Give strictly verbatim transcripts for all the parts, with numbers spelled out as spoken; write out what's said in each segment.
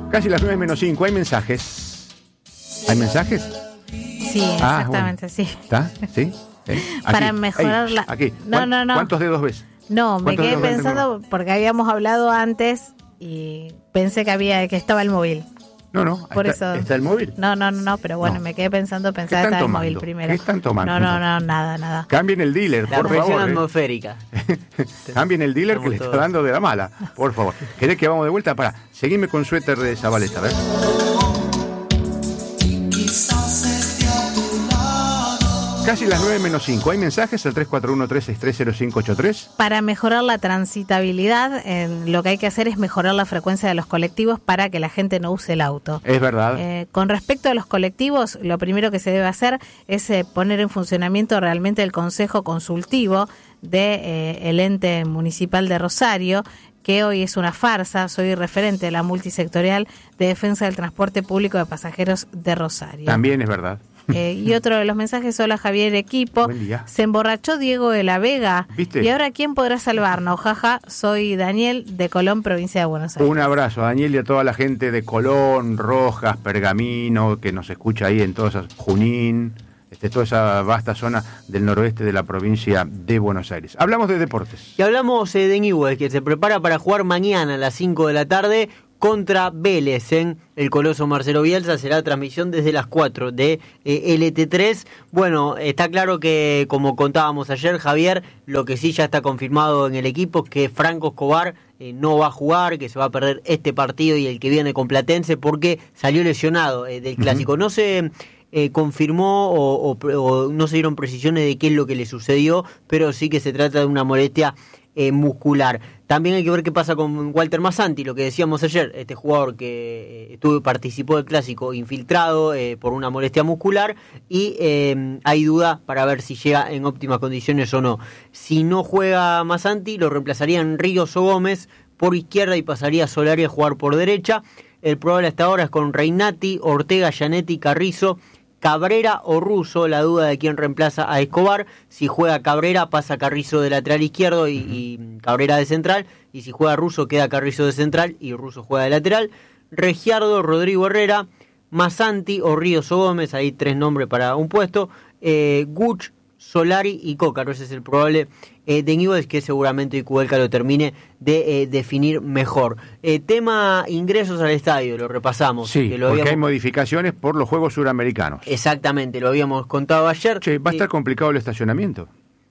Casi las nueve menos cinco, ¿hay mensajes? ¿Hay mensajes? Sí, Ah, exactamente, bueno. sí. ¿Está? ¿Sí? ¿Eh? Para Aquí, mejorar ahí, la... Aquí. No, no, no. ¿Cuántos dedos ves? No, me ¿Cuántos quedé dedos ves? pensando, porque habíamos hablado antes y pensé que había que estaba el móvil. No, no, Por está, eso. ¿está el móvil? No, no, no, no, pero bueno, No. me quedé pensando, ¿Qué pensaba que están estaba el móvil tomando? primero. ¿Qué están tomando? No, no, no, nada, nada. Cambien el dealer, La por presión favor. ¿eh? atmosférica. Cambien el dealer que le está Estamos dando de la mala, por favor. ¿Querés que vamos de vuelta? Para, seguime con suéter de Zabaleta, a ver. Casi las nueve menos cinco. ¿Hay mensajes al tres cuatro uno, tres seis tres, cero cinco ocho tres? Para mejorar la transitabilidad, en, lo que hay que hacer es mejorar la frecuencia de los colectivos para que la gente no use el auto. Es verdad. Eh, con respecto a los colectivos, lo primero que se debe hacer es eh, poner en funcionamiento realmente el Consejo Consultivo de eh, el ente municipal de Rosario, que hoy es una farsa. Soy referente de la multisectorial de defensa del transporte público de pasajeros de Rosario. También es verdad. Eh, y otro de los mensajes: hola Javier, equipo. Buen día. Se emborrachó Diego de la Vega. ¿Viste? Y ahora ¿quién podrá salvarnos? Jaja, soy Daniel de Colón, provincia de Buenos Aires. Un abrazo a Daniel y a toda la gente de Colón, Rojas, Pergamino, que nos escucha ahí en todas esas, Junín, este, toda esa vasta zona del noroeste de la provincia de Buenos Aires. Hablamos de deportes. Y hablamos eh, de Newell's, que se prepara para jugar mañana a las cinco de la tarde contra Vélez en el Coloso Marcelo Bielsa. Será transmisión desde las cuatro de eh, L T tres. Bueno, está claro que, como contábamos ayer, Javier, lo que sí ya está confirmado en el equipo es que Franco Escobar eh, no va a jugar, que se va a perder este partido y el que viene con Platense porque salió lesionado eh, del Clásico. Uh-huh. No se eh, confirmó o, o, o no se dieron precisiones de qué es lo que le sucedió, pero sí que se trata de una molestia eh, muscular. También hay que ver qué pasa con Walter Massanti, lo que decíamos ayer, este jugador que eh, estuvo, participó del Clásico infiltrado eh, por una molestia muscular y eh, hay duda para ver si llega en óptimas condiciones o no. Si no juega Massanti, lo reemplazarían Ríos o Gómez por izquierda y pasaría Solari a jugar por derecha. El probable hasta ahora es con Reinati, Ortega, Gianetti, Carrizo, Cabrera o Russo, la duda de quién reemplaza a Escobar. Si juega Cabrera, pasa Carrizo de lateral izquierdo y, y Cabrera de central, y si juega Russo, queda Carrizo de central y Russo juega de lateral. Regiardo, Rodrigo Herrera, Massanti o Ríos o Gómez, hay tres nombres para un puesto, eh, Guch, Solari y Cócaro. Ese es el probable eh, de Newell's, que seguramente Kudelka lo termine de eh, definir mejor. Eh, tema ingresos al estadio, lo repasamos. Sí, que lo porque habíamos... hay modificaciones por los Juegos Suramericanos. Exactamente, lo habíamos contado ayer. Che, va a estar eh, complicado el estacionamiento.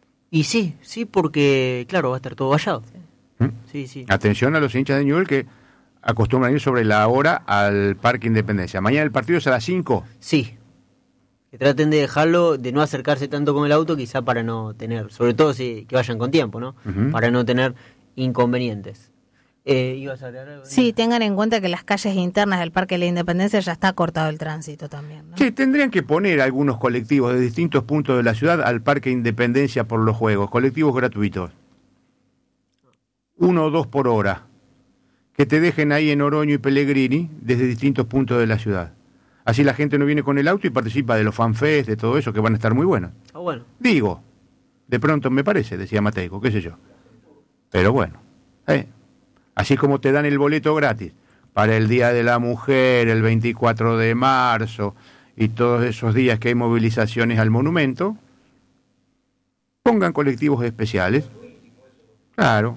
Y sí, sí, porque, claro, va a estar todo vallado. ¿Mm? Sí, sí. Atención a los hinchas de Newell's que acostumbran ir sobre la hora al Parque Independencia. Mañana el partido es a las cinco. Sí. Que traten de dejarlo, de no acercarse tanto con el auto, quizá para no tener, sobre todo si que vayan con tiempo, ¿no? Uh-huh. Para no tener inconvenientes. Eh, ¿ibas a agregar algo? Sí, tengan en cuenta que las calles internas del Parque de la Independencia ya está cortado el tránsito también, ¿no? Sí, tendrían que poner algunos colectivos de distintos puntos de la ciudad al Parque Independencia por los Juegos, colectivos gratuitos. Uno o dos por hora. Que te dejen ahí en Oroño y Pellegrini desde distintos puntos de la ciudad. Así la gente no viene con el auto y participa de los fanfests, de todo eso, que van a estar muy buenos. Ah, bueno. Digo, de pronto me parece, decía Mateico, qué sé yo. Pero bueno, eh, así como te dan el boleto gratis para el Día de la Mujer, el veinticuatro de marzo, y todos esos días que hay movilizaciones al monumento, pongan colectivos especiales. Claro.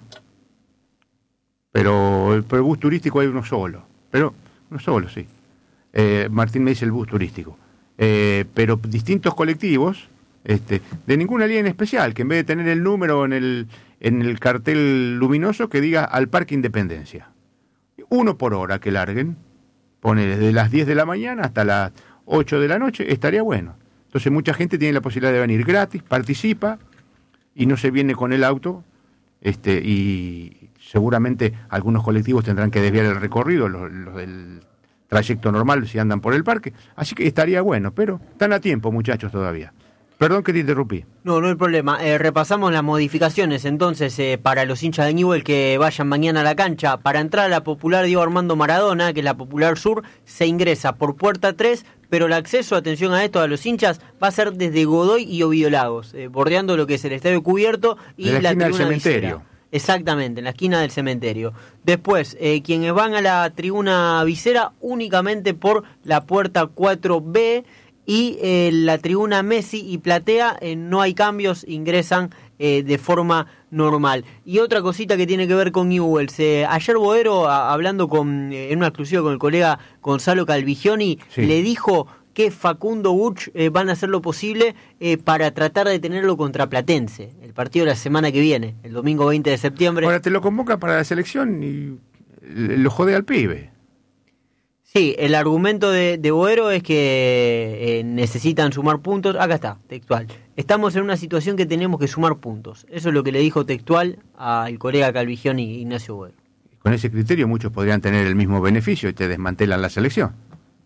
Pero el, el bus turístico hay uno solo. Pero uno solo, sí. Eh, Martín me dice el bus turístico, eh, pero distintos colectivos, este, de ninguna línea en especial, que en vez de tener el número en el, en el cartel luminoso, que diga al Parque Independencia. Uno por hora que larguen, pone desde las diez de la mañana hasta las ocho de la noche, estaría bueno. Entonces mucha gente tiene la posibilidad de venir gratis, participa y no se viene con el auto, este, y seguramente algunos colectivos tendrán que desviar el recorrido, los, los del trayecto normal si andan por el parque, así que estaría bueno, pero están a tiempo, muchachos, todavía. Perdón que te interrumpí. No, no hay problema. Eh, repasamos las modificaciones entonces eh, para los hinchas de Newell's que vayan mañana a la cancha. Para entrar a la popular Diego Armando Maradona, que es la popular sur, se ingresa por puerta tres, pero el acceso, atención a esto, a los hinchas, va a ser desde Godoy y Ovidio Lagos, eh, bordeando lo que es el estadio cubierto y de la la esquina del tribuna cementerio. visera. Exactamente, en la esquina del cementerio. Después, eh, quienes van a la tribuna visera únicamente por la puerta cuatro B y eh, la tribuna Messi y Platea, eh, no hay cambios, ingresan eh, de forma normal. Y otra cosita que tiene que ver con Newell's. Eh, ayer Boero, a, hablando con, eh, en una exclusiva con el colega Gonzalo Calvigioni, sí. le dijo que Facundo Buch eh, van a hacer lo posible eh, para tratar de tenerlo contra Platense, el partido de la semana que viene, el domingo veinte de septiembre. Ahora te lo convoca para la selección y lo jode al pibe. Sí, el argumento de, de Boero es que eh, necesitan sumar puntos. Acá está, textual. Estamos en una situación que tenemos que sumar puntos. Eso es lo que le dijo textual al colega Calvigioni Ignacio Boero. Con ese criterio muchos podrían tener el mismo beneficio y te desmantelan la selección.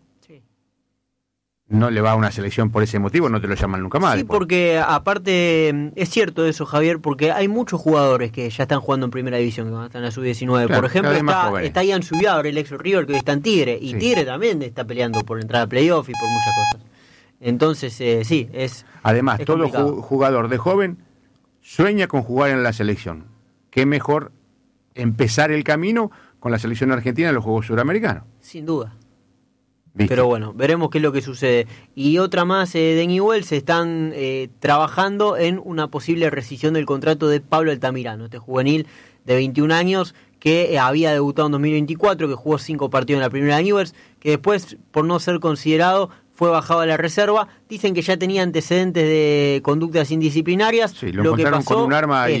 No le va a una selección por ese motivo, no te lo llaman nunca más. Sí, después. Porque aparte, es cierto eso, Javier, porque hay muchos jugadores que ya están jugando en primera división, que van a estar en la sub diecinueve. Claro, por ejemplo, está, está Ian Subiaur, el ex River, que hoy está en Tigre, y sí. Tigre también está peleando por entrar a playoff y por muchas cosas. Entonces, eh, sí, es Además, es todo complicado. Jugador de joven sueña con jugar en la selección. Qué mejor empezar el camino con la selección argentina en los Juegos Suramericanos. Sin duda. ¿Viste? Pero bueno, veremos qué es lo que sucede. Y otra más eh, de Newell's, se están eh, trabajando en una posible rescisión del contrato de Pablo Altamirano, este juvenil de veintiún años que eh, había debutado en dos mil veinticuatro, que jugó cinco partidos en la primera de Newell's, que después, por no ser considerado, fue bajado a la reserva. Dicen que ya tenía antecedentes de conductas indisciplinarias. Sí, lo, lo encontraron que pasó con un arma y